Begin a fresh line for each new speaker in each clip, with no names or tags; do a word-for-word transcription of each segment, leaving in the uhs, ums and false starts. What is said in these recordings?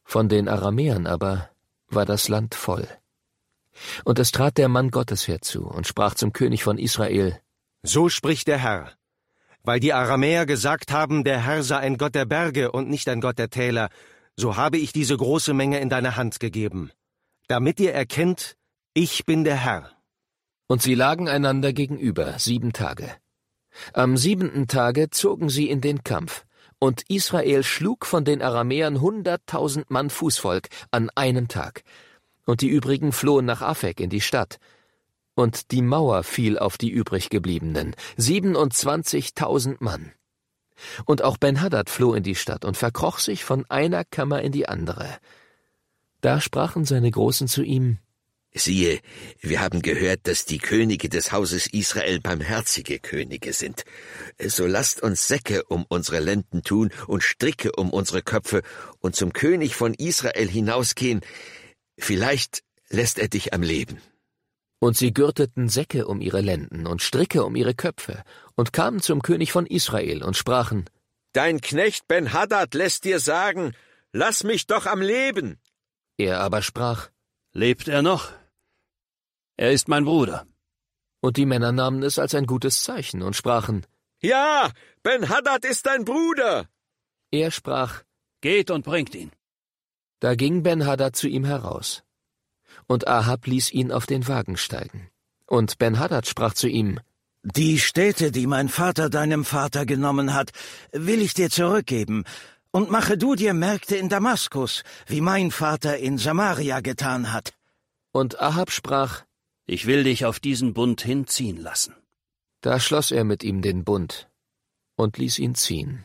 Von den Aramäern aber war das Land voll. Und es trat der Mann Gottes herzu und sprach zum König von Israel:
So spricht der Herr. Weil die Aramäer gesagt haben, der Herr sei ein Gott der Berge und nicht ein Gott der Täler, so habe ich diese große Menge in deine Hand gegeben, damit ihr erkennt, ich bin der Herr.
Und sie lagen einander gegenüber sieben Tage. Am siebenten Tage zogen sie in den Kampf, und Israel schlug von den Aramäern hunderttausend Mann Fußvolk an einem Tag, und die übrigen flohen nach Afek in die Stadt. Und die Mauer fiel auf die übriggebliebenen, siebenundzwanzigtausend Mann. Und auch Ben-Hadad floh in die Stadt und verkroch sich von einer Kammer in die andere. Da sprachen seine Großen zu ihm:
Siehe, wir haben gehört, dass die Könige des Hauses Israel barmherzige Könige sind. So lasst uns Säcke um unsere Lenden tun und Stricke um unsere Köpfe und zum König von Israel hinausgehen. Vielleicht lässt er dich am Leben.
Und sie gürteten Säcke um ihre Lenden und Stricke um ihre Köpfe und kamen zum König von Israel und sprachen:
Dein Knecht Ben-Hadad lässt dir sagen, lass mich doch am Leben.
Er aber sprach:
Lebt er noch? Er ist mein Bruder.
Und die Männer nahmen es als ein gutes Zeichen und sprachen:
Ja, Ben-Hadad ist dein Bruder.
Er sprach:
Geht und bringt ihn.
Da ging Ben-Hadad zu ihm heraus. Und Ahab ließ ihn auf den Wagen steigen. Und Ben-Hadad sprach zu ihm:
Die Städte, die mein Vater deinem Vater genommen hat, will ich dir zurückgeben, und mache du dir Märkte in Damaskus, wie mein Vater in Samaria getan hat.
Und Ahab sprach:
Ich will dich auf diesen Bund hinziehen lassen.
Da schloss er mit ihm den Bund und ließ ihn ziehen.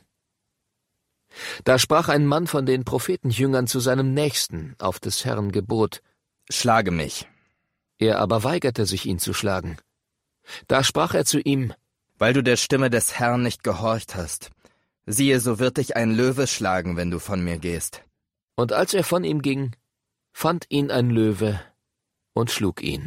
Da sprach ein Mann von den Prophetenjüngern zu seinem Nächsten auf des Herrn Gebot:
Schlage mich.
Er aber weigerte sich, ihn zu schlagen. Da sprach er zu ihm:
Weil du der Stimme des Herrn nicht gehorcht hast. Siehe, so wird dich ein Löwe schlagen, wenn du von mir gehst.
Und als er von ihm ging, fand ihn ein Löwe und schlug ihn.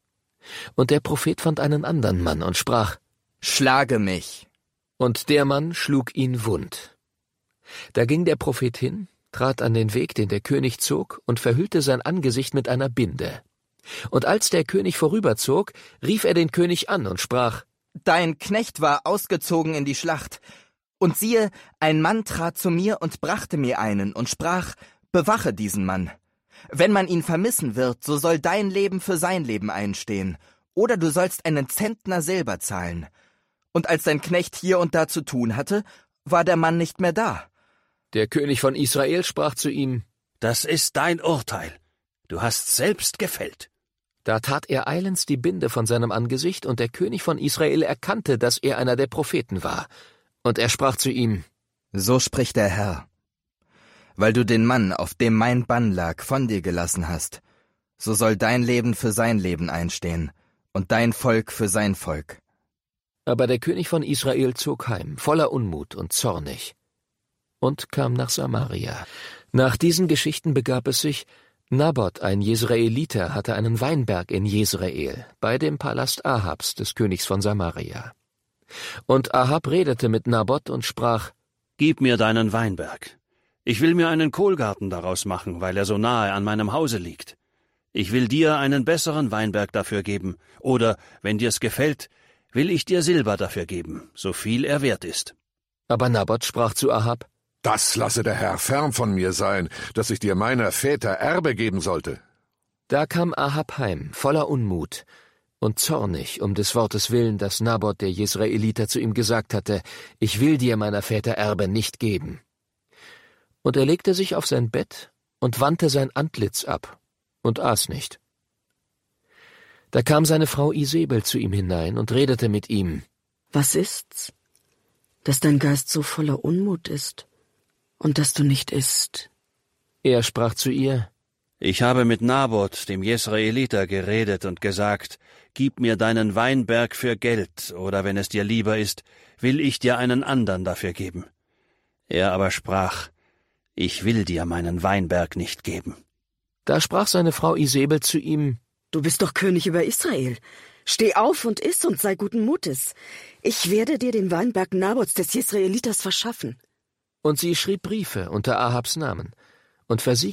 Und der Prophet fand einen anderen Mann und sprach:
Schlage mich.
Und der Mann schlug ihn wund. Da ging der Prophet hin, trat an den Weg, den der König zog, und verhüllte sein Angesicht mit einer Binde. Und als der König vorüberzog, rief er den König an und sprach:
Dein Knecht war ausgezogen in die Schlacht. Und siehe, ein Mann trat zu mir und brachte mir einen und sprach: Bewache diesen Mann. Wenn man ihn vermissen wird, so soll dein Leben für sein Leben einstehen, oder du sollst einen Zentner Silber zahlen. Und als dein Knecht hier und da zu tun hatte, war der Mann nicht mehr da.
Der König von Israel sprach zu ihm:
Das ist dein Urteil. Du hast selbst gefällt.
Da tat er eilends die Binde von seinem Angesicht, und der König von Israel erkannte, dass er einer der Propheten war. Und er sprach zu ihm:
So spricht der Herr. Weil du den Mann, auf dem mein Bann lag, von dir gelassen hast, so soll dein Leben für sein Leben einstehen und dein Volk für sein Volk.
Aber der König von Israel zog heim, voller Unmut und zornig, und kam nach Samaria. Nach diesen Geschichten begab es sich: Naboth, ein Jesraeliter, hatte einen Weinberg in Jesrael, bei dem Palast Ahabs, des Königs von Samaria. Und Ahab redete mit Naboth und sprach:
Gib mir deinen Weinberg. Ich will mir einen Kohlgarten daraus machen, weil er so nahe an meinem Hause liegt. Ich will dir einen besseren Weinberg dafür geben, oder, wenn dir's gefällt, will ich dir Silber dafür geben, so viel er wert ist.
Aber Naboth sprach zu Ahab:
Das lasse der Herr fern von mir sein, dass ich dir meiner Väter Erbe geben sollte.
Da kam Ahab heim, voller Unmut und zornig um des Wortes willen, das Naboth der Jesraeliter zu ihm gesagt hatte: Ich will dir meiner Väter Erbe nicht geben. Und er legte sich auf sein Bett und wandte sein Antlitz ab und aß nicht. Da kam seine Frau Isebel zu ihm hinein und redete mit ihm:
Was ist's, dass dein Geist so voller Unmut ist und dass du nicht isst?
Er sprach zu ihr:
Ich habe mit Naboth, dem Jesraeliter, geredet und gesagt: Gib mir deinen Weinberg für Geld, oder wenn es dir lieber ist, will ich dir einen andern dafür geben. Er aber sprach: Ich will dir meinen Weinberg nicht geben.
Da sprach seine Frau Isebel zu ihm:
Du bist doch König über Israel. Steh auf und iss und sei guten Mutes. Ich werde dir den Weinberg Naboths des Jesraeliters verschaffen.
Und sie schrieb Briefe unter Ahabs Namen und versiegelte